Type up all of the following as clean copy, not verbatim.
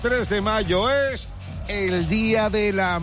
3 de mayo es el Día de la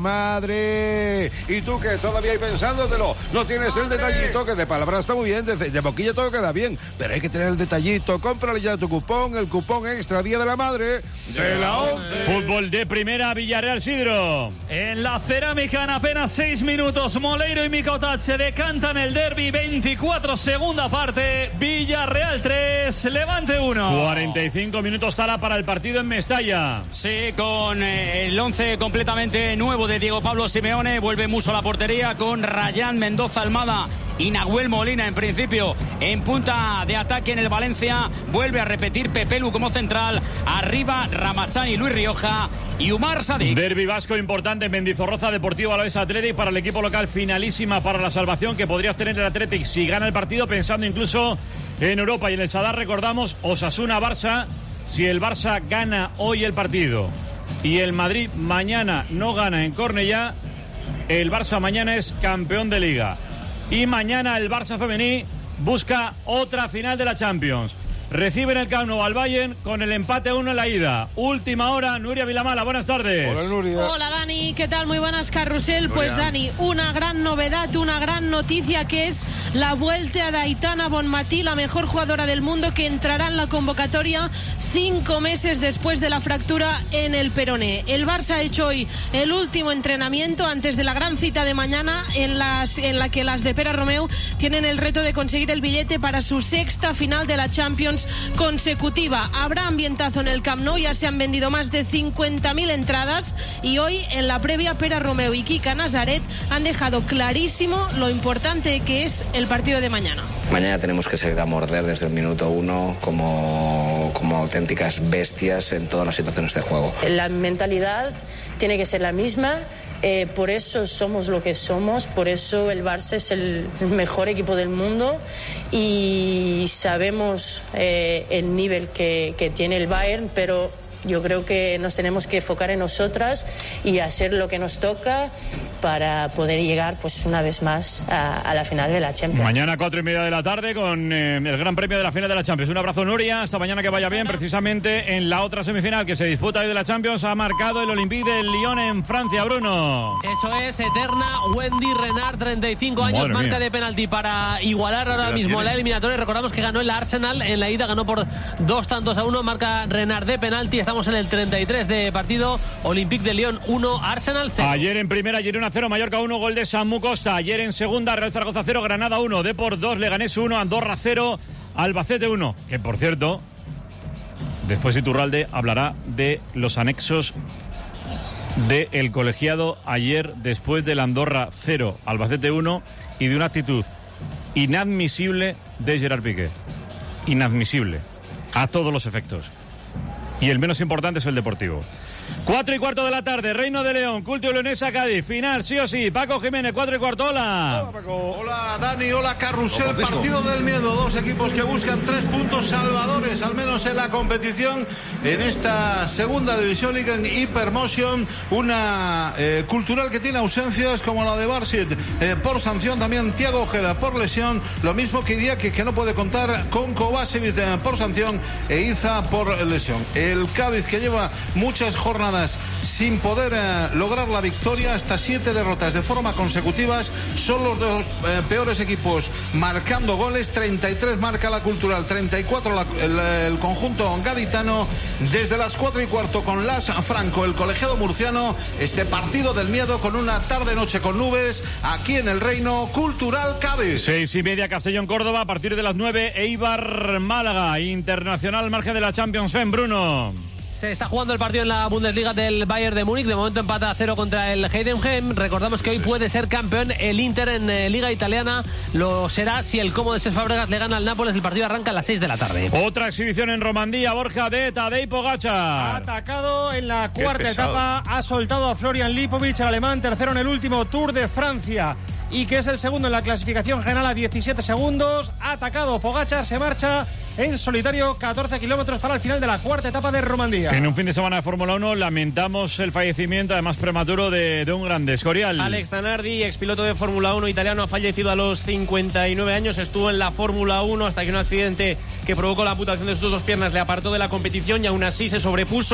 Madre. ¿Y tú qué? ¿Todavía ahí pensándotelo? ¿No tienes el detallito? Que de palabra está muy bien, de boquilla todo queda bien, pero hay que tener el detallito. Cómprale ya tu cupón, el cupón extra Día de la Madre de la 11. Fútbol de primera, Villarreal Sidro. En la Cerámica, en apenas 6 minutos, Moleiro y Micotat se decantan el derbi. 24, segunda parte. Villarreal 3, Levante 1. 45 minutos Tala para el partido en Mestalla. Sí, con el 11 completamente nuevo de Diego Pablo Simeone. Vuelve Musso a la portería con Rayán, Mendoza, Almada y Nahuel Molina en principio en punta de ataque en el Valencia. Vuelve a repetir Pepelu como central. Arriba Ramachani, Luis Rioja y Umar Sadik. Derbi vasco importante, Mendizorroza, Deportivo Alavés Athletic para el equipo local, finalísima para la salvación que podría tener el Athletic si gana el partido, pensando incluso en Europa. Y en el Sadar recordamos Osasuna-Barça. Si el Barça gana hoy el partido y el Madrid mañana no gana en Cornellá, el Barça mañana es campeón de Liga. Y mañana el Barça femení busca otra final de la Champions. Recibe en el Camp Nou al Bayern con el empate a 1 en la ida. Última hora, Nuria Vilamala, buenas tardes. Hola, Nuria. Hola, Dani, ¿qué tal? Muy buenas, Carrusel. Pues, Dani, una gran novedad, una gran noticia, que es la vuelta de Aitana Bonmatí, la mejor jugadora del mundo, que entrará en la convocatoria 5 meses después de la fractura en el peroné. El Barça ha hecho hoy el último entrenamiento antes de la gran cita de mañana, en la que las de Pere Romeu tienen el reto de conseguir el billete para su 6ª final de la Champions consecutiva. Habrá ambientazo en el Camp Nou, ya se han vendido más de 50.000 entradas y hoy en la previa Pere Romeu y Kika Nazaret han dejado clarísimo lo importante que es el partido de mañana. Mañana tenemos que salir a morder desde el minuto 1 como auténticas bestias en todas las situaciones de juego. La mentalidad tiene que ser la misma. Por eso somos lo que somos, por eso el Barça es el mejor equipo del mundo y sabemos el nivel que tiene el Bayern, pero yo creo que nos tenemos que enfocar en nosotras y hacer lo que nos toca para poder llegar pues una vez más a la final de la Champions. Mañana 4:30 de la tarde con el Gran Premio de la final de la Champions. Un abrazo, Nuria, hasta mañana, que vaya bien. Precisamente en la otra semifinal que se disputa hoy de la Champions ha marcado el Olympique de Lyon en Francia, Bruno. Eso es, eterna Wendy Renard, 35 años, Madre marca mía de penalti para igualar ahora mismo la eliminatoria. Recordamos que ganó el Arsenal en la ida, ganó por 2-1, marca Renard de penalti. Estamos en el 33 de partido. Olympique de Lyon 1, Arsenal 0. Ayer en primera, Girona 0, Mallorca 1, gol de Samu Costa. Ayer en segunda, Real Zaragoza 0, Granada 1, Depor 2, Leganés 1, Andorra 0, Albacete 1. Que por cierto, después Iturralde hablará de los anexos del colegiado ayer después del Andorra 0, Albacete 1 y de una actitud inadmisible de Gerard Piqué. Inadmisible a todos los efectos. Y el menos importante es el deportivo. 4:15 de la tarde, Reino de León, Culto Leonesa, Cádiz, final, sí o sí. Paco Jiménez, 4:15, hola. Hola, Paco. Hola, Dani, hola, Carrusel. Partido del miedo, dos equipos que buscan 3 puntos salvadores, al menos en la competición, en esta segunda división Liga en Hypermotion. Una cultural que tiene ausencias como la de Barsit por sanción, también Thiago Ojeda por lesión, lo mismo que Idiáquez, que no puede contar con Kovacevic por sanción, e Iza por lesión. El Cádiz, que lleva muchas jornadas sin poder lograr la victoria, hasta 7 derrotas de forma consecutivas. Son los dos peores equipos marcando goles. 33 marca la Cultural, 34 el conjunto gaditano. Desde las 4:15 con Las Franco, el colegiado murciano, este partido del miedo con una tarde-noche con nubes aquí en el Reino. Cultural Cádiz. 6:30 Castellón Córdoba, a partir de las 9 Eibar Málaga. Internacional al margen de la Champions League, Bruno. Se está jugando el partido en la Bundesliga del Bayern de Múnich. De momento empata a 0 contra el Heidenheim. Recordamos que hoy puede ser campeón el Inter en Liga Italiana. Lo será si el Como de Cesc Fábregas le gana al Nápoles. El partido arranca a las 6 de la tarde. Otra exhibición en Romandía, Borja, de Tadej Pogačar. Atacado en la cuarta etapa, ha soltado a Florian Lipovic, el alemán, tercero en el último Tour de Francia, y que es el segundo en la clasificación general a 17 segundos. Ha atacado Pogačar, se marcha en solitario 14 kilómetros para el final de la cuarta etapa de Romandía. En un fin de semana de Fórmula 1 lamentamos el fallecimiento, además prematuro, de un grande, Escorial. Alex Zanardi, expiloto de Fórmula 1 italiano, ha fallecido a los 59 años. Estuvo en la Fórmula 1 hasta que un accidente que provocó la amputación de sus dos piernas le apartó de la competición, y aún así se sobrepuso.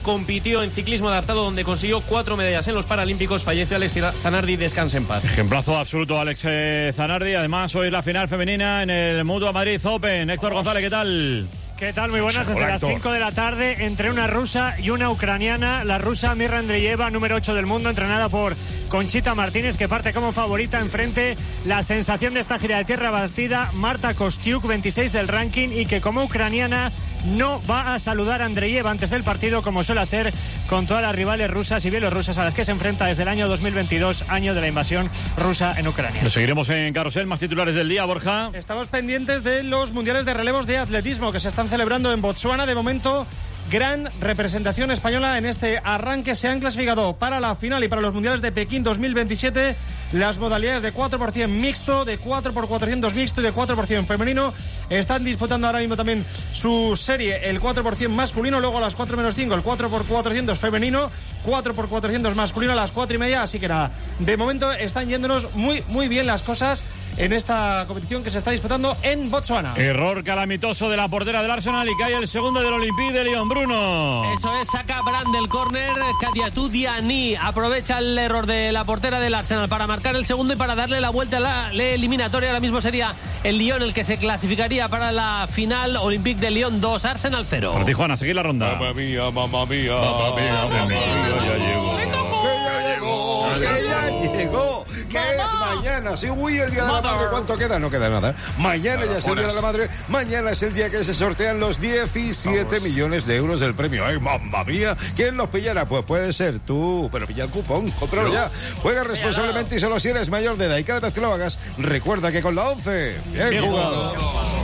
compitió en ciclismo adaptado, donde consiguió 4 medallas en los Paralímpicos. Falleció Alex Zanardi, descanse en paz. Ejemplazo absoluto Alex Zanardi. Además, hoy es la final femenina en el Mutua Madrid Open. Héctor González, ¿qué tal? ¿Qué tal? Muy buenas. Desde las 5 de la tarde, entre una rusa y una ucraniana. La rusa Mirra Andreeva, número 8 del mundo, entrenada por Conchita Martínez, que parte como favorita. Enfrente, la sensación de esta gira de tierra batida, Marta Kostiuk, 26 del ranking, y que como ucraniana no va a saludar a Andreeva antes del partido, como suele hacer con todas las rivales rusas y bielorrusas a las que se enfrenta desde el año 2022, año de la invasión rusa en Ucrania. Lo seguiremos en Carrusel. Más titulares del día, Borja. Estamos pendientes de los mundiales de relevos de atletismo que se están celebrando en Botsuana. De momento, gran representación española en este arranque. Se han clasificado para la final y para los mundiales de Pekín 2027 las modalidades de 4% mixto, de 4x400 mixto y de 4% femenino. Están disputando ahora mismo también su serie el 4% masculino, luego a las 4 menos 5 el 4x400 femenino, 4x400 masculino a las 4:30. Así que nada, de momento están yéndonos muy bien las cosas en esta competición que se está disputando en Botsuana. Error calamitoso de la portera del Arsenal y cae el segundo del Olympique de Lyon, Bruno. Eso es, saca Brand del córner. Kadiatou Diani aprovecha el error de la portera del Arsenal para marcar el segundo y para darle la vuelta a la eliminatoria. Ahora mismo sería el Lyon el que se clasificaría para la final. Olympique de Lyon 2, Arsenal 0. Para Tijuana, seguir la ronda. Mamma mía, mamma mía, mamma mía, mamma mía, ya llegó. Que ya llegó, que es mañana. Sí, uy, el día de la madre, ¿cuánto queda? No queda nada. Mañana ya es el día de la madre. Mañana es el día que se sortean los 17 millones de euros del premio. ¡Ay, mamma mía! ¿Quién los pillará? Pues puede ser tú, pero pilla el cupón, cómpralo ya. Juega responsablemente y solo si eres mayor de edad. Y cada vez que lo hagas, recuerda que con la 11, bien jugado.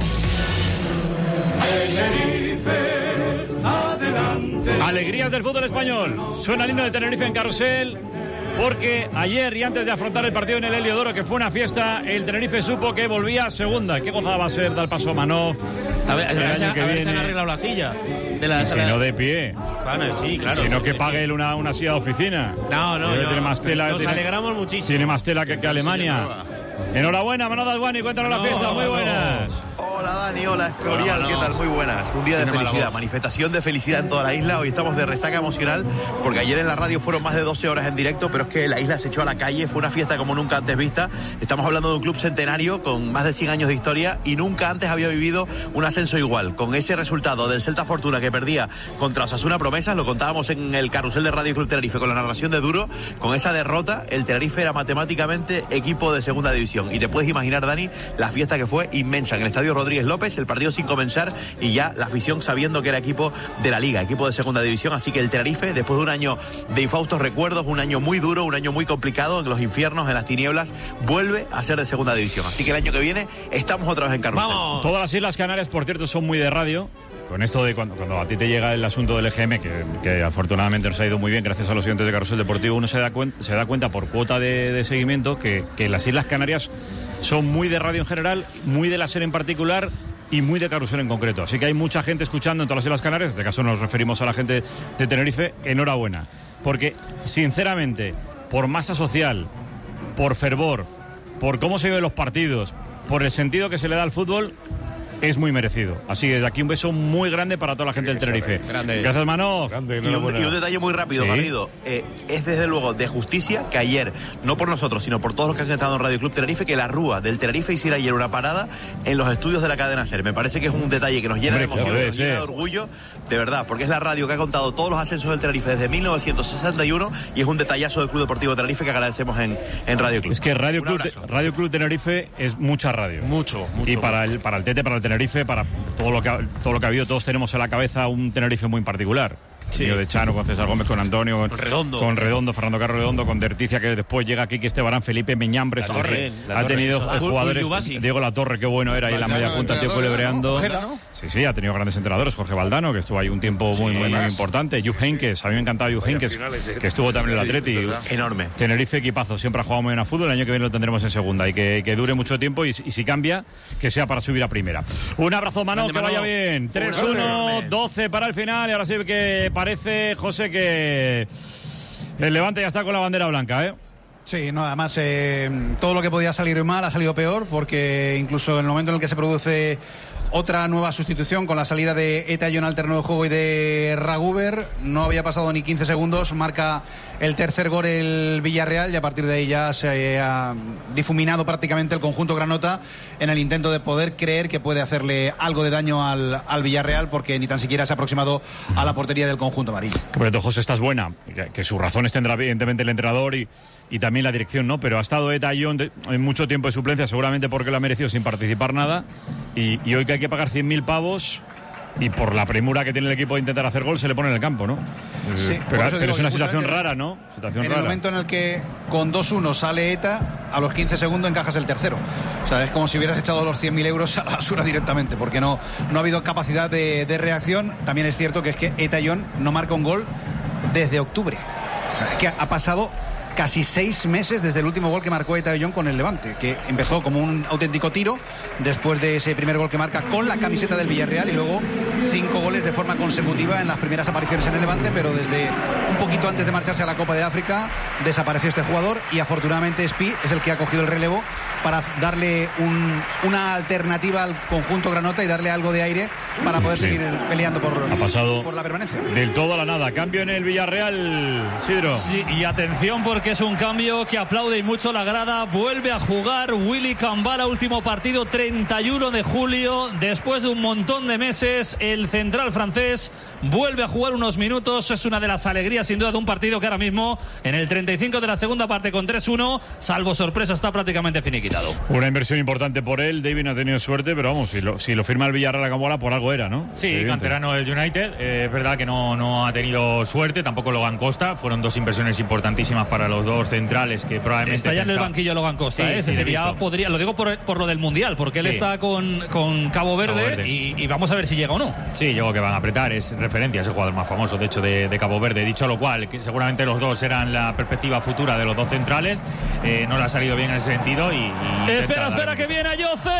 Alegrías del fútbol español. Suena el himno de Tenerife en Carrusel, porque ayer y antes de afrontar el partido en el Heliodoro, que fue una fiesta, el Tenerife supo que volvía a segunda. Qué gozada va a ser dar paso a Manov. A ver si han arreglado la silla. Si no, de pie. Bueno, sí, claro. Sino que pague él una silla de oficina. No. Tiene más tela, nos alegramos muchísimo. Tiene más tela que Alemania. Enhorabuena, Manov Dasguani, cuéntanos la fiesta. Muy buenas. Hola Dani, hola Escorial, ¿qué tal? Muy buenas. Un día de felicidad, manifestación de felicidad en toda la isla. Hoy estamos de resaca emocional porque ayer en la radio fueron más de 12 horas en directo, pero es que la isla se echó a la calle, fue una fiesta como nunca antes vista. Estamos hablando de un club centenario con más de 100 años de historia y nunca antes había vivido un ascenso igual. Con ese resultado del Celta Fortuna que perdía contra Osasuna Promesas, lo contábamos en el carrusel de Radio Club Tenerife con la narración de Duro, con esa derrota el Tenerife era matemáticamente equipo de segunda división. Y te puedes imaginar, Dani, la fiesta que fue inmensa en el Estadio Rodríguez López, el partido sin comenzar y ya la afición sabiendo que era equipo de la Liga, equipo de segunda división. Así que el Tenerife, después de un año de infaustos recuerdos, un año muy duro, un año muy complicado en los infiernos, en las tinieblas, vuelve a ser de segunda división. Así que el año que viene estamos otra vez en Carrusel. ¡Vamos! Todas las Islas Canarias, por cierto, son muy de radio. Con esto de cuando a ti te llega el asunto del EGM, que afortunadamente nos ha ido muy bien gracias a los oyentes de Carrusel Deportivo, uno se da cuenta por cuota de seguimiento que las Islas Canarias son muy de radio en general, muy de la SER en particular y muy de Carrusel en concreto. Así que hay mucha gente escuchando en todas las Islas Canarias. En este caso nos referimos a la gente de Tenerife. Enhorabuena, porque sinceramente, por masa social, por fervor, por cómo se viven los partidos, por el sentido que se le da al fútbol, es muy merecido. Así que desde aquí un beso muy grande para toda la gente del Tenerife. Gracias, Mano. Y un detalle muy rápido, ¿sí? Garrido. Es desde luego de justicia que ayer, no por nosotros, sino por todos los que han estado en Radio Club Tenerife, que la Rúa del Tenerife hiciera ayer una parada en los estudios de la cadena SER. Me parece que es un detalle que nos llena de emoción, nos llena de orgullo, de verdad, porque es la radio que ha contado todos los ascensos del Tenerife desde 1961 y es un detallazo del Club Deportivo Tenerife que agradecemos en Radio Club. Es que Radio Club Tenerife es mucha radio. Mucho. Y para el Tete, para el Tenerife, para todo lo que ha habido, todos tenemos en la cabeza un Tenerife muy particular. Sí. De Chano, con César Gómez, con Antonio, con Redondo, Fernando Carlos Redondo, con Derticia, que después llega Kiki Estebarán, Felipe Meñambres, ha tenido jugadores, Diego Latorre, qué bueno era ahí en la media punta, tío culebreando. Sí, ha tenido grandes entrenadores, Jorge Valdano, que estuvo ahí un tiempo muy importante, Jupp Heynckes, a mí me encantaba Jupp Heynckes, que estuvo también en el Atleti. Enorme. Tenerife, equipazo, siempre ha jugado muy bien a fútbol, el año que viene lo tendremos en segunda y que dure mucho tiempo y si cambia, que sea para subir a primera. Un abrazo, Mano, que vaya bien. 3-1, 12 para el final y ahora sí que parece, José, que el Levante ya está con la bandera blanca, ¿eh? Sí, no, además todo lo que podía salir mal ha salido peor, porque incluso en el momento en el que se produce Otra nueva sustitución con la salida de Eta John al terreno de juego y de Raguber. No había pasado ni 15 segundos. Marca el tercer gol el Villarreal y a partir de ahí ya se ha difuminado prácticamente el conjunto granota en el intento de poder creer que puede hacerle algo de daño al Villarreal, porque ni tan siquiera se ha aproximado a la portería del conjunto amarillo. Pero José, esta es buena, que sus razones tendrá evidentemente el entrenador y también la dirección, ¿no? Pero ha estado Eta John en mucho tiempo de suplencia, seguramente porque lo ha merecido sin participar nada, y hoy que hay que pagar 100.000 pavos y por la premura que tiene el equipo de intentar hacer gol se le pone en el campo, ¿no? Sí, pero es una situación rara, ¿no? En el momento en el que con 2-1 sale Eta, a los 15 segundos encajas el tercero. O sea, es como si hubieras echado los 100.000 euros a la basura directamente, porque no ha habido capacidad de reacción. También es cierto que es que Eta John no marca un gol desde octubre. O sea, es que ha pasado casi 6 meses desde el último gol que marcó Eta John con el Levante, que empezó como un auténtico tiro después de ese primer gol que marca con la camiseta del Villarreal y luego 5 goles de forma consecutiva en las primeras apariciones en el Levante, pero desde un poquito antes de marcharse a la Copa de África desapareció este jugador y afortunadamente Espí es el que ha cogido el relevo para darle una alternativa al conjunto granota y darle algo de aire para poder seguir peleando por la permanencia. Del todo a la nada. Cambio en el Villarreal, Sidro. Sí, y atención porque es un cambio que aplaude y mucho la grada. Vuelve a jugar Willy Cambala, último partido 31 de julio. Después de un montón de meses, el central francés vuelve a jugar unos minutos. Es una de las alegrías sin duda de un partido que ahora mismo en el 35 de la segunda parte con 3-1, salvo sorpresa, está prácticamente finiquitado. Una inversión importante por él. David no ha tenido suerte, pero vamos, si lo firma el Villarreal a Cambala, por algo era, ¿no? Sí, canterano del United. Es verdad que no ha tenido suerte, tampoco Logan Costa. Fueron dos inversiones importantísimas para los dos centrales que probablemente está ya en el banquillo Logan Costa, sí, podría, lo digo por lo del Mundial, porque él está con Cabo Verde. Y vamos a ver si llega o no. Sí, yo creo que van a apretar, es referencia, es el jugador más famoso de hecho de Cabo Verde. Dicho lo cual, que seguramente los dos eran la perspectiva futura de los dos centrales. No le ha salido bien en ese sentido espera que viene Ayoce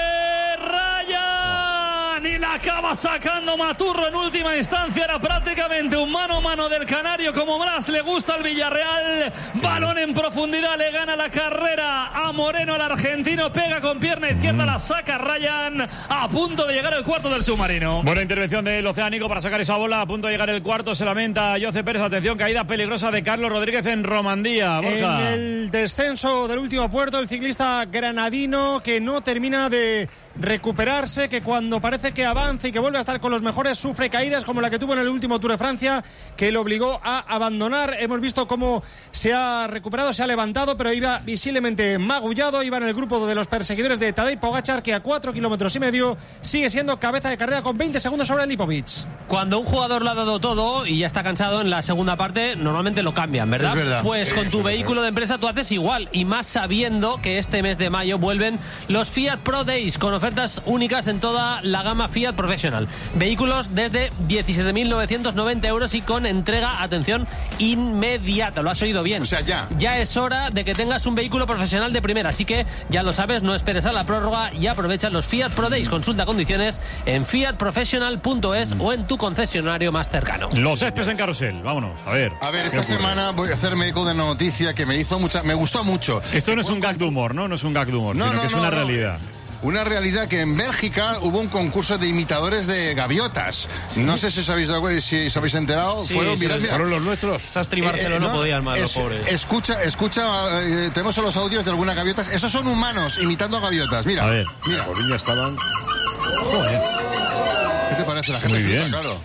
Ryan y la acaba sacando Maturro en última instancia. Era prácticamente un mano a mano del canario, como más le gusta al Villarreal. Balón en profundidad, le gana la carrera a Moreno, el argentino, pega con pierna izquierda, la saca Ryan, a punto de llegar el cuarto del submarino. Buena intervención del Oceánico para sacar esa bola, a punto de llegar el cuarto, se lamenta Jose Pérez. Atención, caída peligrosa de Carlos Rodríguez en Romandía, Borja. En el descenso del último puerto, el ciclista granadino que no termina de recuperarse, que cuando parece que avanza y que vuelve a estar con los mejores sufre caídas como la que tuvo en el último Tour de Francia, que lo obligó a abandonar. Hemos visto cómo se ha recuperado, se ha levantado, pero iba visiblemente magullado. Iba en el grupo de los perseguidores de Tadej Pogačar, que a 4,5 kilómetros sigue siendo cabeza de carrera con 20 segundos sobre Lipovic. Cuando un jugador lo ha dado todo y ya está cansado en la segunda parte, normalmente lo cambian, ¿verdad? Es verdad. Pues con tu vehículo de empresa tú haces igual, y más sabiendo que este mes de mayo vuelven los Fiat Pro Days con ofertas únicas en toda la gama Fiat Professional. Vehículos desde 17.990 euros y con entrega, atención, inmediata. Lo has oído bien. O sea, ya. Ya es hora de que tengas un vehículo profesional de primera. Así que ya lo sabes, no esperes a la prórroga y aprovecha los Fiat Pro Days. Consulta condiciones en fiatprofessional.es o en tu concesionario más cercano. Los céspedes en carrusel. Vámonos, a ver. Esta semana voy a hacerme eco de una noticia que me gustó mucho. Esto no es un gag de humor, ¿no? No es un gag de humor, sino que es una realidad. Una realidad que en Bélgica hubo un concurso de imitadores de gaviotas. No sé si os habéis enterado. Sí, fueron los nuestros. Sastri y Barcelona no podían más, los pobres. Escucha, tenemos los audios de algunas gaviotas. Esos son humanos imitando a gaviotas. Mira, a ver, mira. Los niños estaban... Joder. ¿Qué te parece? La gente muy bien. Claro.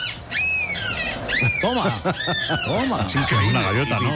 Toma. Sí, una gaviota, ¿no?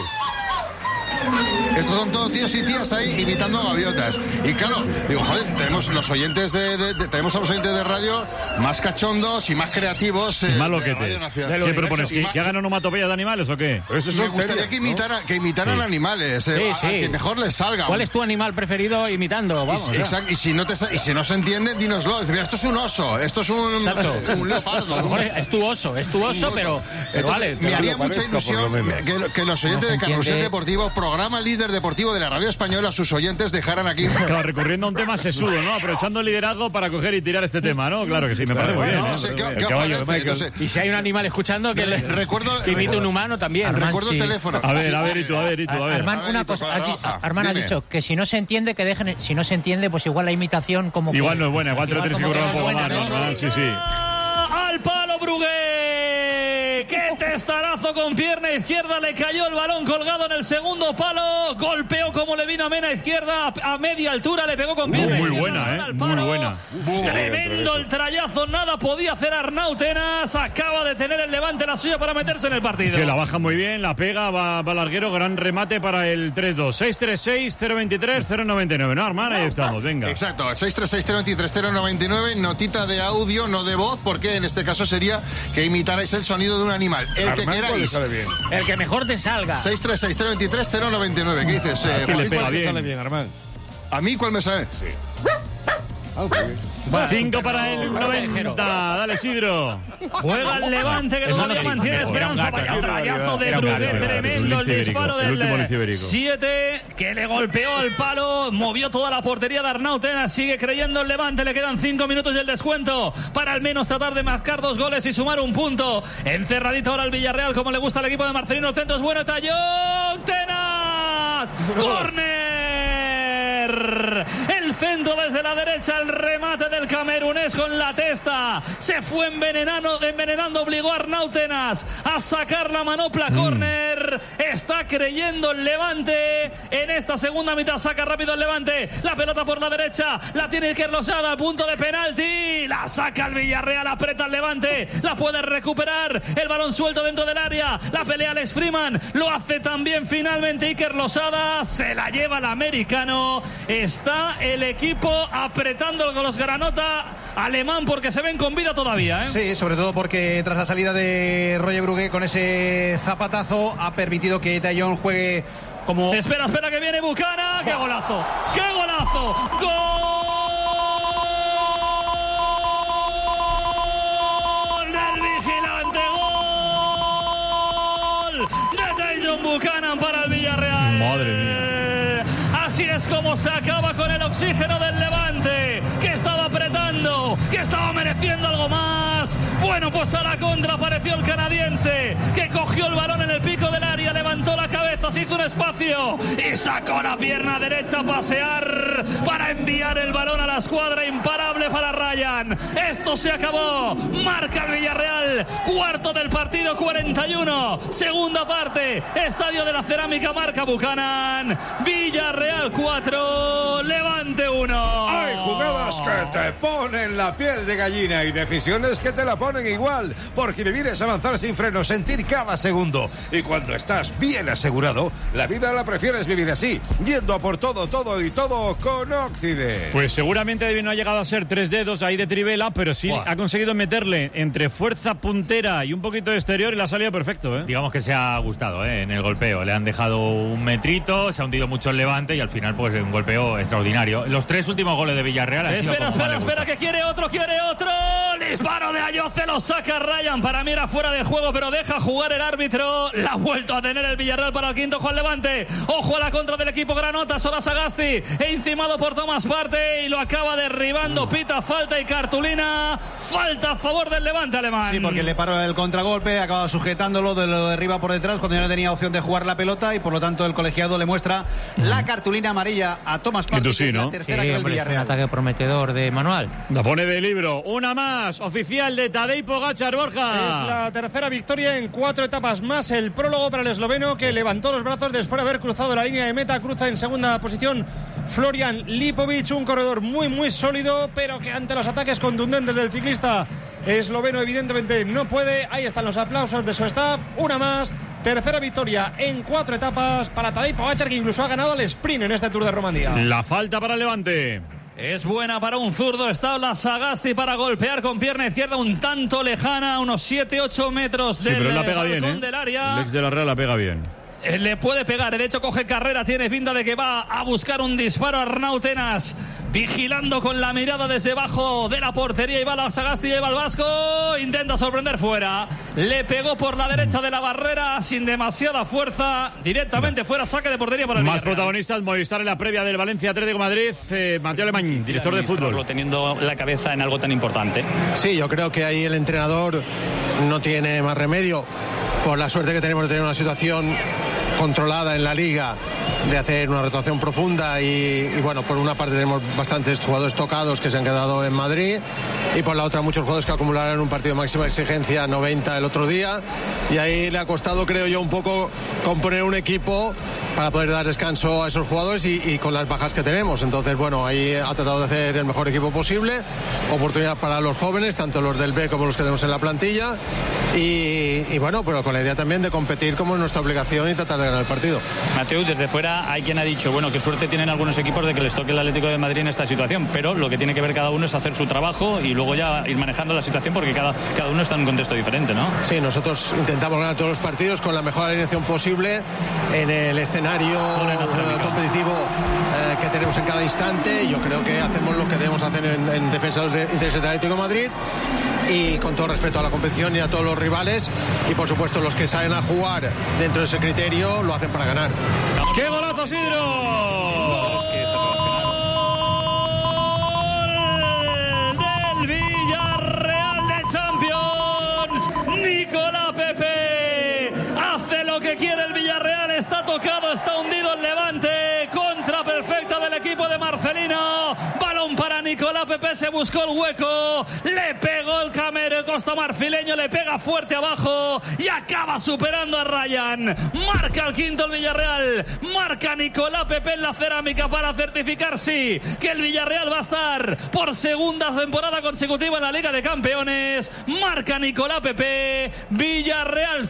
Estos son todos tíos y tías ahí imitando gaviotas. Y claro, digo, joder, tenemos los oyentes tenemos a los oyentes de radio más cachondos y más creativos. Más loquetes. ¿Qué propones? ¿Que hagan onomatopeyas de animales o qué? Me gustaría que imitaran animales. Que mejor les salga. ¿Cuál es tu animal preferido imitando? Vamos, exacto. Y si no se entiende, dínoslo. Mira, esto es un oso, esto es un leopardo. A lo mejor es tu oso, pero vale. Me haría mucha ilusión que los oyentes de Carrusel Deportivo, programa líder líder deportivo de la radio española, sus oyentes dejaran aquí. Claro, recurriendo a un tema sesudo, ¿no? Aprovechando el liderazgo para coger y tirar este tema, ¿no? Claro que sí, me parece muy bien. No sé, ¿qué caballo, no sé. Y si hay un animal escuchando que que imite un humano también. Armand, recuerdo el teléfono. A ver, y tú. Armand, una cosa. Armand ha dicho que si no se entiende, que dejen. Si no se entiende, pues igual la imitación como. Igual no es buena, igual te lo tienes que currar un poco más, ¿no? Sí. Al palo Brugué. ¡Qué testarazo con pierna izquierda! Le cayó el balón colgado en el segundo palo. Golpeó como le vino a Mena izquierda. A media altura le pegó con pierna. Muy buena, muy buena. Tremendo el trayazo. Nada podía hacer Arnautenas. Acaba de tener el Levante la suya para meterse en el partido. Sí, la baja muy bien, la pega, va larguero. Gran remate para el 3-2. 636-023-099. ¿No, Armand? Ahí estamos, venga. Exacto, 636-023-099. Notita de audio, no de voz, porque en este caso sería que imitarais el sonido de un animal. El que queráis. El que mejor te salga. 636-023-099. ¿Qué dices? Que le pega bien. Sale bien, Armand. ¿A mí cuál me sale? Sí. 5 para el 90. Dale, Isidro. Juega el Levante, que todavía mantiene esperanza. Vaya trayazo de Brugué, tremendo el disparo del 7, que le golpeó al palo, movió toda la portería de Arnautenas. Sigue creyendo el Levante, le quedan 5 minutos y el descuento para al menos tratar de marcar 2 goles y sumar un punto. Encerradito ahora el Villarreal, como le gusta al equipo de Marcelino. El centro es bueno, Tallón, Tenas, córner. El centro desde la derecha, el remate del camerunés con la testa. Se fue envenenando, obligó a Arnautenas a sacar la manopla, córner. Está creyendo el Levante en esta segunda mitad. Saca rápido el Levante. La pelota por la derecha. La tiene Iker Losada a punto de penalti. La saca el Villarreal, aprieta el Levante. La puede recuperar. El balón suelto dentro del área. La pelea Alex Freeman. Lo hace también finalmente Iker Losada. Se la lleva el americano. Está el equipo apretando con los granota alemán porque se ven con vida todavía, ¿eh? Sí, sobre todo porque tras la salida de Roger Brugué con ese zapatazo ha permitido que Tallón juegue como... Espera que viene Bucana. ¡Qué golazo! ¡Qué golazo! ¡Gol del vigilante! ¡Gol de Tajon Buchanan para el Villarreal! Madre mía. Así es como se acaba con el oxígeno del Levante, que estaba apretando, que estaba mereciendo algo más. Bueno, pues a la contra apareció el canadiense, que cogió el balón en el pico del área, levantó la cabeza, se hizo un espacio y sacó la pierna derecha a pasear para enviar el balón a la escuadra. Imparable para Ryan. Esto se acabó. Marca el Villarreal. Cuarto del partido, 41. Segunda parte. Estadio de la Cerámica, marca Buchanan. Villarreal 4, Levante 1. Hay jugadas que te ponen la piel de gallina y decisiones que te la ponen igual, porque vivir es avanzar sin freno, sentir cada segundo. Y cuando estás bien asegurado, la vida la prefieres vivir así, yendo a por todo y todo con Occident. Pues seguramente no ha llegado a ser 3 dedos ahí de trivela, pero sí ha conseguido meterle entre fuerza puntera y un poquito de exterior y la ha salido perfecto, ¿eh? Digamos que se ha gustado, en el golpeo. Le han dejado un metrito, se ha hundido mucho el Levante y al final pues un golpeo extraordinario. Los 3 últimos goles de Villarreal han sido Espera, que quiere otro. Disparo de Ayoce, lo saca Ryan. Para mí era fuera de juego, pero deja jugar el árbitro. La ha vuelto a tener el Villarreal para el quinto. Juan Levante. Ojo a la contra del equipo granota. Sola Sagasti. Encimado por Tomás Partey y lo acaba derribando. Pita falta y cartulina. Falta a favor del Levante alemán. Sí, porque le paró el contragolpe, acaba sujetándolo, lo derriba por detrás cuando ya no tenía opción de jugar la pelota y por lo tanto el colegiado le muestra la cartulina amarilla a Tomás Partey. Sí, ¿no? Sí, hombre, es un ataque prometedor de Manual. La pone de libro. Una más, oficial de Tadej Pogačar, Borja. Es la tercera victoria en 4 etapas más. El prólogo para el esloveno, que levantó los brazos después de haber cruzado la línea de meta. Cruza en segunda posición Florian Lipovic, un corredor muy sólido, pero que ante los ataques contundentes del ciclista esloveno evidentemente no puede. Ahí están los aplausos de su staff. Una más. Tercera victoria en 4 etapas para Tadej Pogačar, que incluso ha ganado el sprint en este Tour de Romandía. La falta para el Levante. Es buena para un zurdo. Está la Sagasti para golpear con pierna izquierda un tanto lejana, unos 7-8 metros del balcón del área. El ex de la Real la pega bien. le puede pegar. De hecho, coge carrera, tiene pinta de que va a buscar un disparo a Arnau Tenas, vigilando con la mirada desde debajo de la portería. Y va la Sagasti, lleva el vasco, intenta sorprender fuera. Le pegó por la derecha de la barrera sin demasiada fuerza, directamente fuera, saque de portería para el Más Villarreal. Protagonistas, Movistar en la previa del Valencia Atlético de Madrid. Mateo Alemán, director de fútbol. Teniendo la cabeza en algo tan importante. Sí, yo creo que ahí el entrenador no tiene más remedio, por la suerte que tenemos de tener una situación controlada en la liga, de hacer una rotación profunda y bueno, por una parte tenemos bastantes jugadores tocados que se han quedado en Madrid y por la otra muchos jugadores que acumularon un partido de máxima exigencia 90 el otro día, y ahí le ha costado, creo yo, un poco componer un equipo para poder dar descanso a esos jugadores y con las bajas que tenemos. Entonces, bueno, ahí ha tratado de hacer el mejor equipo posible, oportunidad para los jóvenes, tanto los del B como los que tenemos en la plantilla, y bueno, pero con la idea también de competir como es nuestra obligación y tratar de ganar el partido. Mateu, desde fuera hay quien ha dicho, bueno, qué suerte tienen algunos equipos de que les toque el Atlético de Madrid en esta situación, pero lo que tiene que ver cada uno es hacer su trabajo y luego ya ir manejando la situación, porque cada uno está en un contexto diferente, ¿no? Sí, nosotros intentamos ganar todos los partidos con la mejor alineación posible en el escenario competitivo que tenemos en cada instante. Yo creo que hacemos lo que debemos hacer en defensa de los intereses del Atlético de Madrid, y con todo respeto a la competición y a todos los rivales, y por supuesto los que salen a jugar dentro de ese criterio lo hacen para ganar. ¡Qué golazo, Sidro! Del Villarreal de Champions, Nicolás Pepe hace lo que quiere el Villarreal, está tocado, está hundido el Levante, contra perfecta del equipo de Marcelino, balón para Nicolás Pepe, se buscó el hueco, le pegó el camero costamarfileño, le pega fuerte abajo y acaba superando a Ryan. Marca el quinto el Villarreal, marca Nicolás Pepe en la cerámica para certificar, sí, que el Villarreal va a estar por segunda temporada consecutiva en la Liga de Campeones. Marca Nicolás Pepe, Villarreal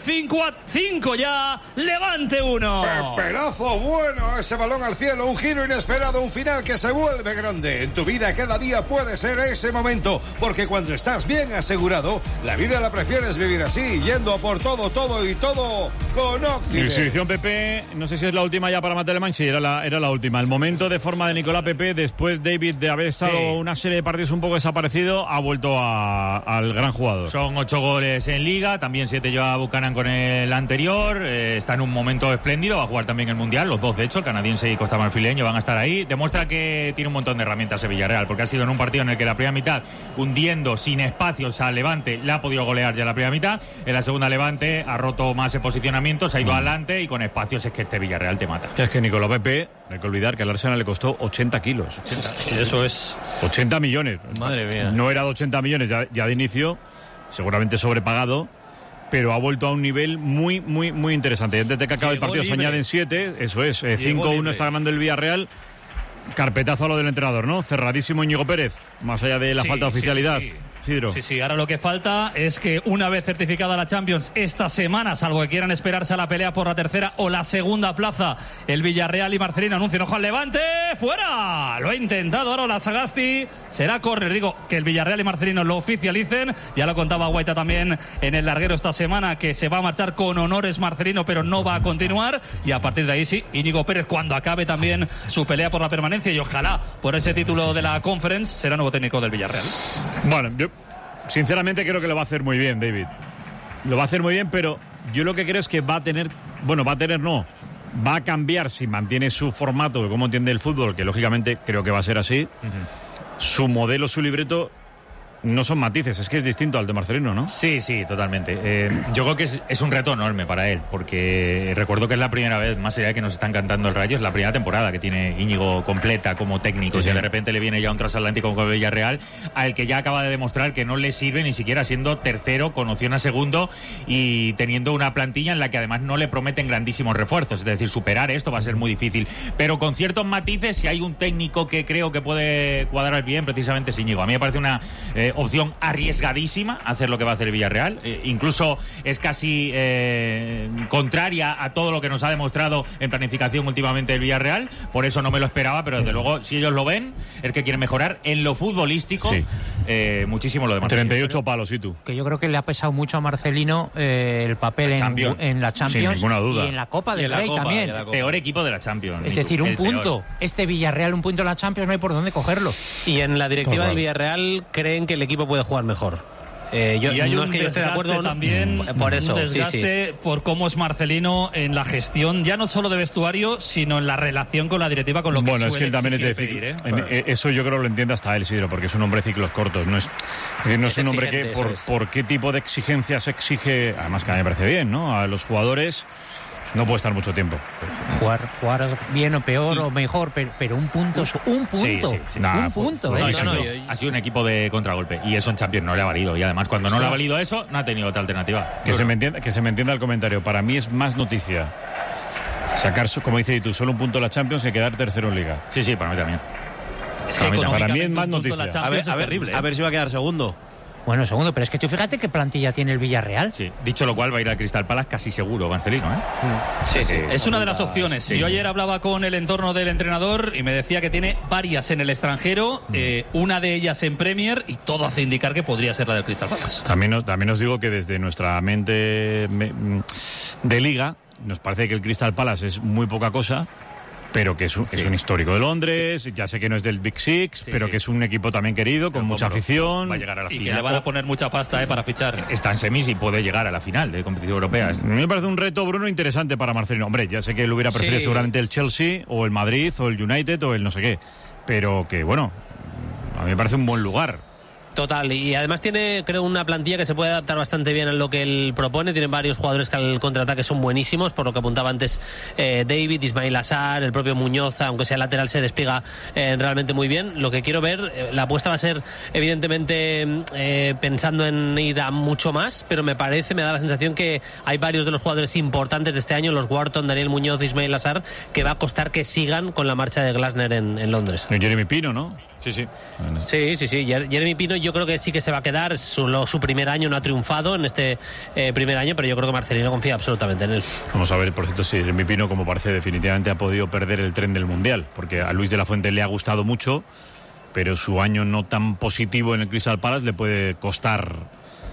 5 ya, Levante 1. Pepelazo bueno, ese balón al cielo, un giro inesperado, un final que se vuelve grande. En tu vida cada día puede ser ese momento, porque cuando estás bien asegurado, la vida la prefieres vivir así, yendo a por todo y todo con Occident. Inscripción Pepe, no sé si es la última ya para Mateo Alemán, sí, era la última. El momento de forma de Nicolás Pepe, después David de haber estado una serie de partidos un poco desaparecido, ha vuelto al gran jugador. Son 8 goles en Liga, también 7 lleva Buchanan con el anterior, está en un momento espléndido, va a jugar también el Mundial, los dos de hecho, el canadiense y costamarfileño van a estar ahí. Demuestra que tiene un montón de herramientas el Villarreal, porque ha sido en un partido en el que la primera mitad, hundiendo sin espacios al Levante, le ha podido golear ya la primera mitad. En la segunda Levante ha roto más el posicionamiento, se ha ido adelante, y con espacios es que este Villarreal te mata. Es que Nicolás Pepe, no hay que olvidar que al Arsenal le costó 80 kilos. 80, eso es 80 millones. Madre mía. No era de 80 millones ya de inicio, seguramente sobrepagado, pero ha vuelto a un nivel muy, muy, muy interesante. Desde que acaba el partido se añaden 7, eso es, 5-1 está ganando el Villarreal. Carpetazo a lo del entrenador, ¿no? Cerradísimo Íñigo Pérez, más allá de la falta de oficialidad. Sidro. Sí, ahora lo que falta es que una vez certificada la Champions esta semana, salvo que quieran esperarse a la pelea por la tercera o la segunda plaza, el Villarreal y Marcelino anuncian ojo al Levante, ¡fuera! Lo ha intentado ahora la Sagasti, será córner, digo, que el Villarreal y Marcelino lo oficialicen, ya lo contaba Guaita también en el larguero esta semana, que se va a marchar con honores Marcelino, pero no va a continuar, y a partir de ahí sí, Íñigo Pérez cuando acabe también su pelea por la permanencia, y ojalá por ese título de la Conference, será nuevo técnico del Villarreal. Bueno, yo sinceramente creo que lo va a hacer muy bien, David. Lo va a hacer muy bien, pero yo lo que creo es que va a cambiar si mantiene su formato, como entiende el fútbol, que lógicamente creo que va a ser así. Su modelo, su libreto, no son matices, es que es distinto al de Marcelino, ¿no? Sí, totalmente. Yo creo que es un reto enorme para él, porque recuerdo que es la primera vez, más allá de que nos están cantando el Rayo, es la primera temporada que tiene Íñigo completa como técnico. Sí. De repente le viene ya un transatlántico con el Villarreal, al que ya acaba de demostrar que no le sirve ni siquiera siendo tercero, con opción a segundo, y teniendo una plantilla en la que además no le prometen grandísimos refuerzos. Es decir, superar esto va a ser muy difícil. Pero con ciertos matices, si hay un técnico que creo que puede cuadrar bien, precisamente es Íñigo. A mí me parece una opción arriesgadísima hacer lo que va a hacer el Villarreal. Incluso es casi contraria a todo lo que nos ha demostrado en planificación últimamente el Villarreal. Por eso no me lo esperaba, pero desde luego, si ellos lo ven, el que quiere mejorar en lo futbolístico, muchísimo lo demás. 38 palos, ¿y tú? Que yo creo que le ha pesado mucho a Marcelino el papel en la Champions. Sin ninguna duda. Y en la Copa del Rey también. Peor equipo de la Champions. Es decir, un punto. Este Villarreal, un punto en la Champions, no hay por dónde cogerlo. Y en la directiva del Villarreal creen que el equipo puede jugar mejor. Yo y hay no un es que yo esté de acuerdo también, por eso, un desgaste por cómo es Marcelino en la gestión, ya no solo de vestuario, sino en la relación con la directiva, con lo que es que él también es de pedir, eso yo creo que lo entiende hasta él, Isidro, porque es un hombre de ciclos cortos, no es un hombre que por qué tipo de exigencias exige, además que a mí me parece bien, ¿no? A los jugadores no puede estar mucho tiempo. Jugar bien o peor o mejor, pero un punto. Un punto. Un punto. Ha sido un equipo de contragolpe. Y eso en Champions no le ha valido. Y además, cuando no le ha valido eso, no ha tenido otra alternativa. Que se me entienda el comentario. Para mí es más noticia sacar, como dice tú, solo un punto en la Champions que quedar tercero en Liga. Sí, para mí también. Es que para mí es más noticia. A ver si va a quedar segundo. Bueno, segundo, pero es que tú fíjate qué plantilla tiene el Villarreal. Sí, dicho lo cual va a ir al Crystal Palace casi seguro, Marcelino, Sí. Es una de las opciones. Sí. Yo ayer hablaba con el entorno del entrenador y me decía que tiene varias en el extranjero, una de ellas en Premier, y todo hace indicar que podría ser la del Crystal Palace. También os digo que desde nuestra mente de Liga nos parece que el Crystal Palace es muy poca cosa, pero que es un histórico de Londres. Ya sé que no es del Big Six, pero que es un equipo también querido, con mucha afición. Va a llegar a la y final. Que le van a poner mucha pasta para fichar. Está en semis y puede llegar a la final de competición europea. A mí me parece un reto, Bruno, interesante para Marcelino. Hombre, ya sé que él hubiera preferido seguramente el Chelsea o el Madrid o el United o el no sé qué, pero que bueno, a mí me parece un buen lugar. Total, y además tiene, creo, una plantilla que se puede adaptar bastante bien a lo que él propone. Tiene varios jugadores que al contraataque son buenísimos, por lo que apuntaba antes David, Ismail Assar, el propio Muñoz, aunque sea lateral, se despliega realmente muy bien. Lo que quiero ver, la apuesta va a ser evidentemente pensando en ir a mucho más, pero me da la sensación que hay varios de los jugadores importantes de este año, los Wharton, Daniel Muñoz, Ismail Assar, que va a costar que sigan con la marcha de Glasner en Londres. Y Jeremy Pino, ¿no? Sí. Sí. Jeremy Pino yo creo que sí que se va a quedar. Su primer año no ha triunfado en este primer año, pero yo creo que Marcelino confía absolutamente en él. Vamos a ver, por cierto, si Jeremy Pino, como parece, definitivamente ha podido perder el tren del Mundial, porque a Luis de la Fuente le ha gustado mucho, pero su año no tan positivo en el Crystal Palace le puede costar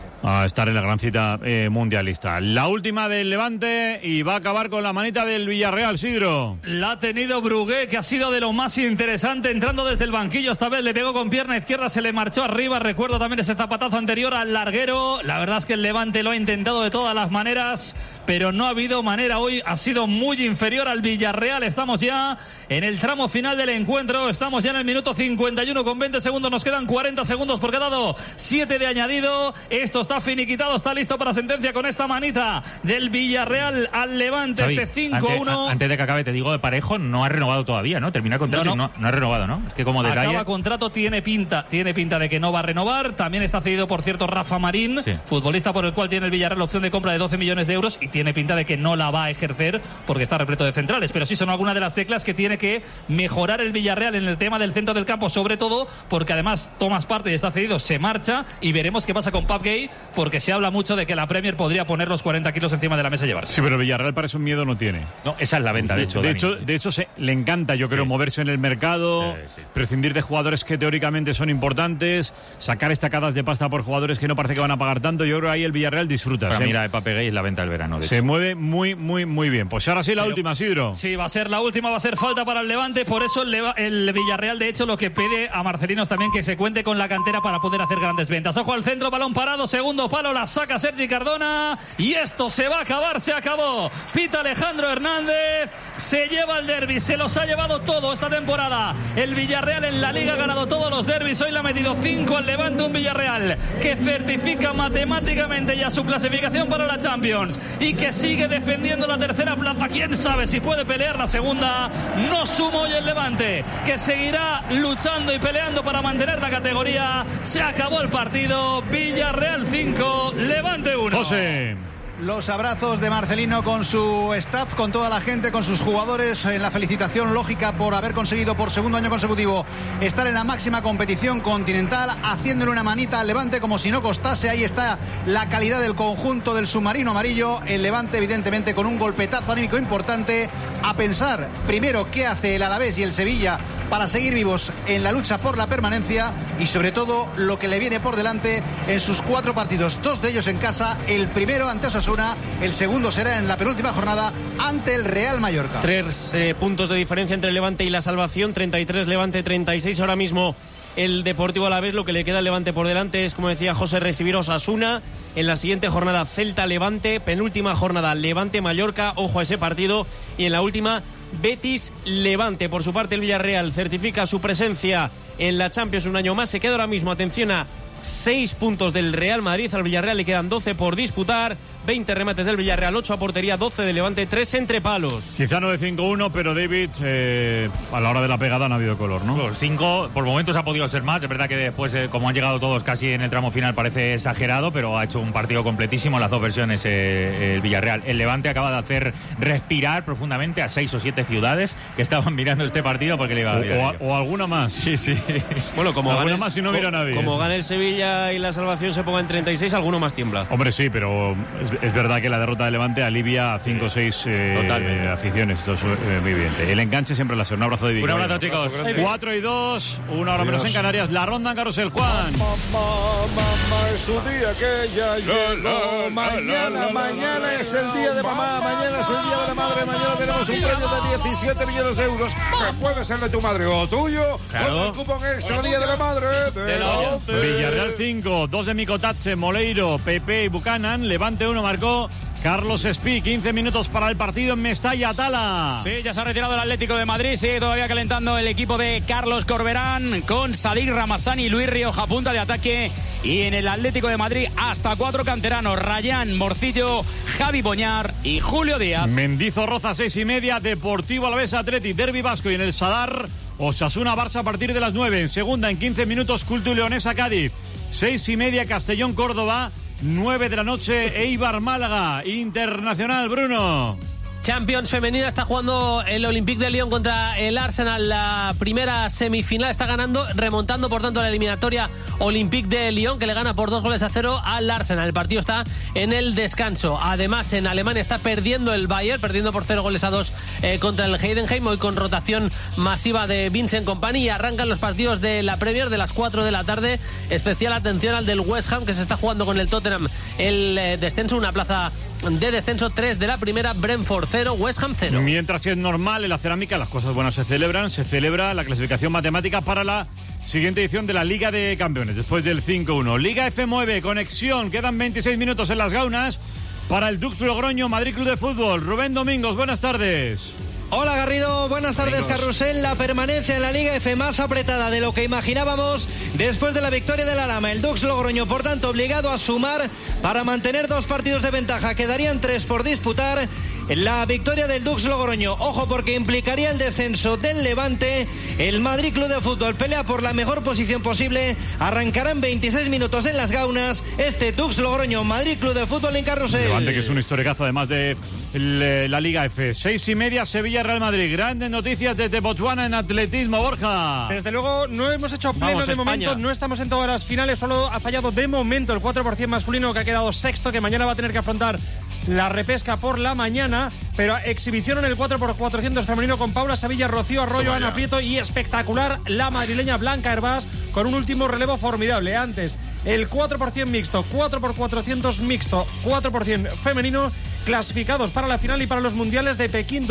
a estar en la gran cita mundialista. La última del Levante y va a acabar con la manita del Villarreal, Sidro. La ha tenido Brugué, que ha sido de lo más interesante, entrando desde el banquillo. Esta vez le pegó con pierna izquierda, se le marchó arriba. Recuerdo también ese zapatazo anterior al larguero. La verdad es que el Levante lo ha intentado de todas las maneras, pero no ha habido manera hoy. Ha sido muy inferior al Villarreal. Estamos ya en el tramo final del encuentro. Estamos ya en el minuto 51 con 20 segundos. Nos quedan 40 segundos porque ha dado 7 de añadido. Esto está finiquitado, está listo para sentencia con esta manita del Villarreal al Levante. Xavi, este 5-1. Antes de que acabe, te digo, de Parejo no ha renovado todavía, ¿no? Termina el contrato. No ha renovado, ¿no? Es que como detalle... Acaba contrato, tiene pinta de que no va a renovar. También está cedido, por cierto, Rafa Marín, futbolista por el cual tiene el Villarreal la opción de compra de 12 millones de euros, y tiene pinta de que no la va a ejercer porque está repleto de centrales. Pero sí son algunas de las teclas que tiene que mejorar el Villarreal en el tema del centro del campo, sobre todo porque además Thomas Partey está cedido, se marcha, y veremos qué pasa con Pape Gueye, porque se habla mucho de que la Premier podría poner los 40 kilos encima de la mesa y llevarse. Sí, pero Villarreal para eso miedo no tiene. No, esa es la venta, de hecho. De hecho le encanta, yo creo, moverse en el mercado, prescindir de jugadores que teóricamente son importantes, sacar estacadas de pasta por jugadores que no parece que van a pagar tanto. Yo creo que ahí el Villarreal disfruta. Mira, Pape Gueye es la venta del verano. Se mueve muy, muy, muy bien. Pues ahora sí la última, Sidro. Sí, va a ser la última, va a ser falta para el Levante. Por eso el Villarreal, de hecho, lo que pide a Marcelino es también que se cuente con la cantera para poder hacer grandes ventas. Ojo al centro, balón parado, segundo palo, la saca Sergi Cardona, y esto se va a acabar, se acabó. Pita Alejandro Hernández, se lleva el derbi, se los ha llevado todo esta temporada. El Villarreal en la Liga ha ganado todos los derbis, hoy le ha metido 5 al Levante, un Villarreal que certifica matemáticamente ya su clasificación para la Champions y que sigue defendiendo la tercera plaza. Quién sabe si puede pelear la segunda. No suma hoy el Levante, que seguirá luchando y peleando para mantener la categoría. Se acabó el partido, Villarreal 5, Levante 1. José. Los abrazos de Marcelino con su staff, con toda la gente, con sus jugadores, en la felicitación lógica por haber conseguido por segundo año consecutivo estar en la máxima competición continental, haciéndole una manita al Levante como si no costase. Ahí está la calidad del conjunto del submarino amarillo. El Levante evidentemente con un golpetazo anímico importante, a pensar primero qué hace el Alavés y el Sevilla para seguir vivos en la lucha por la permanencia, y sobre todo lo que le viene por delante en sus 4 partidos, 2 de ellos en casa, el primero ante Osasuna, el segundo será en la penúltima jornada ante el Real Mallorca. 3 puntos de diferencia entre el Levante y la salvación, 33 Levante, 36 ahora mismo el Deportivo Alavés. Lo que le queda al Levante por delante es, como decía José, recibir Osasuna. En la siguiente jornada Celta-Levante, penúltima jornada Levante-Mallorca, ojo a ese partido, y en la última Betis-Levante. Por su parte el Villarreal certifica su presencia en la Champions un año más, se queda ahora mismo, atención, a 6 puntos del Real Madrid. Al Villarreal le quedan 12 por disputar, 20 remates del Villarreal, 8 a portería, 12 de Levante, 3 entre palos. Quizá no de 5-1, pero David, a la hora de la pegada no ha habido color, ¿no? Los 5 por momentos ha podido ser más. Es verdad que después, como han llegado todos casi en el tramo final, parece exagerado, pero ha hecho un partido completísimo en las dos versiones el Villarreal. El Levante acaba de hacer respirar profundamente a 6 o 7 ciudades que estaban mirando este partido porque le iba a ir. O alguna más. Sí, sí. Bueno, como alguna más si no mira nadie. Como gane el Sevilla y la salvación se ponga en 36, alguno más tiembla. Hombre, sí, pero es verdad que la derrota de Levante alivia a 5 o 6 aficiones. Esto es muy evidente. El enganche siempre la. Un abrazo de Vigo. Un abrazo, chicos. 4-2, 1 hora menos en Canarias. La ronda en Carrusel, Juan. Mamá, es su día que ya llegó. Mañana es el día de mamá. Mañana es el día de la madre. Mañana tenemos un premio de 17 millones de euros. Que puede ser de tu madre o tuyo. Claro. Con el cupón extra día de la madre. Villarreal 5, 2 de Micotache, Moleiro, Pepe y Buchanan. Levante 1 marcó Carlos Espí. 15 minutos para el partido en Mestalla, Tala. Sí, ya se ha retirado el Atlético de Madrid. Sigue todavía calentando el equipo de Carlos Corberán con Sadik Ramazani y Luis Rioja, punta de ataque. Y en el Atlético de Madrid hasta 4 canteranos: Rayán, Morcillo, Javi Boñar y Julio Díaz. Mendizorroza 6:30, Deportivo Alavés Atleti, Derbi Vasco, y en el Sadar Osasuna Barça a partir de las 9. En segunda, en 15 minutos, Cultu Leonesa Cádiz. 6:30, Castellón Córdoba. 9 de la noche, Eibar Málaga. Internacional, Bruno. Champions femenina, está jugando el Olympique de Lyon contra el Arsenal. La primera semifinal está ganando, remontando por tanto la eliminatoria Olympique de Lyon, que le gana por 2-0 al Arsenal. El partido está en el descanso. Además, en Alemania está perdiendo el Bayern, perdiendo por 0-2 contra el Heidenheim, hoy con rotación masiva de Vincent Kompany. Y arrancan los partidos de la Premier de las 4 de la tarde. Especial atención al del West Ham, que se está jugando con el Tottenham el descenso, una plaza de descenso. 3 de la primera, Brentford 0, West Ham 0. Mientras es normal en la cerámica, las cosas buenas se celebran. Se celebra la clasificación matemática para la siguiente edición de la Liga de Campeones, después del 5-1. Liga F9, conexión, quedan 26 minutos en las gaunas para el Dux Logroño, Madrid Club de Fútbol. Rubén Domingos, buenas tardes. Hola Garrido, buenas tardes. Carrusel. La permanencia en la Liga F más apretada de lo que imaginábamos después de la victoria de la Lama. El Dux Logroño, por tanto, obligado a sumar para mantener 2 partidos de ventaja. Quedarían 3 por disputar. La victoria del Dux Logroño, ojo, porque implicaría el descenso del Levante. El Madrid Club de Fútbol pelea por la mejor posición posible. Arrancarán 26 minutos en las gaunas este Dux Logroño, Madrid Club de Fútbol en Carrusel. Levante, que es un historiazo además de la Liga F. 6:30, Sevilla Real Madrid. Grandes noticias desde Botswana en atletismo, Borja. Desde luego no hemos hecho pleno de momento, no estamos en todas las finales, solo ha fallado de momento el 4% masculino, que ha quedado sexto, que mañana va a tener que afrontar la repesca por la mañana, pero exhibición en el 4x400 femenino con Paula Sevilla, Rocío Arroyo, Ana Prieto y espectacular la madrileña Blanca Hervás con un último relevo formidable. Antes el 4% mixto, 4x400 mixto, 4% femenino, clasificados para la final y para los mundiales de Pekín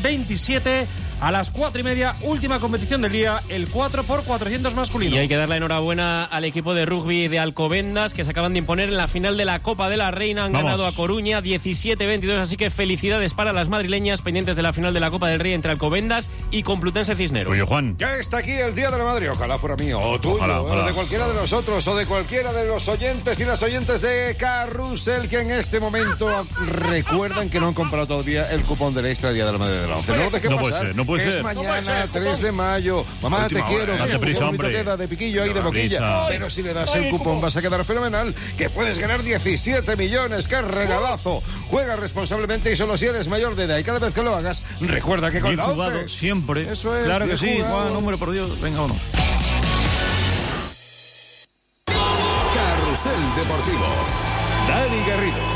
2027. A las 4:30, última competición del día, el 4x400 masculino. Y hay que dar la enhorabuena al equipo de rugby de Alcobendas, que se acaban de imponer en la final de la Copa de la Reina. Han ganado a Coruña 17-22, así que felicidades para las madrileñas pendientes de la final de la Copa del Rey entre Alcobendas y Complutense Cisneros. Oye, Juan. Ya está aquí el Día de la Madre, ojalá fuera mío, o tuyo, ojalá. O de cualquiera de nosotros, o de cualquiera de los oyentes y las oyentes de Carrusel, que en este momento recuerdan que no han comprado todavía el cupón del extra Día de la Madre de la 11. No lo dejen pasar. no puede ser. Es mañana, 3 de mayo. Mamá, te quiero. Date prisa, hombre. Queda de piquillo ahí de boquilla. Pero si le das el cupón vas a quedar fenomenal, que puedes ganar 17 millones. ¡Qué regalazo! Juega responsablemente y solo si eres mayor de edad. Y cada vez que lo hagas, recuerda que con la jugado siempre. Eso es. Claro que sí, jugado. Juan, hombre, por Dios. Venga, vámonos. Carrusel Deportivo. Dani Garrido.